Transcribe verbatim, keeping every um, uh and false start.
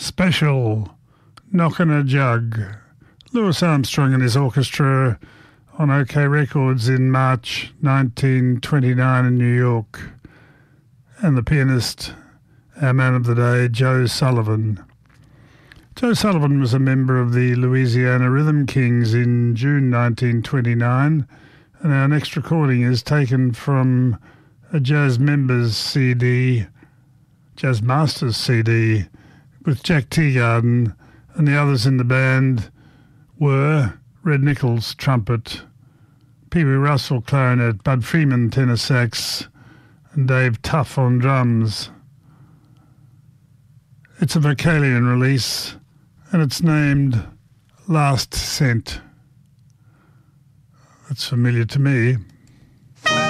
Special, Knockin' a Jug. Louis Armstrong and his orchestra on OK Records in March nineteen twenty-nine in New York. And the pianist, our man of the day, Joe Sullivan. Joe Sullivan was a member of the Louisiana Rhythm Kings in June nineteen twenty-nine, and our next recording is taken from a Jazz Members C D, Jazz Masters C D, with Jack Teagarden, and the others in the band were Red Nichols, trumpet, Pee Wee Russell, clarinet, Bud Freeman, tenor sax, and Dave Tuff on drums. It's a Vocalion release, and it's named Last Cent. That's familiar to me.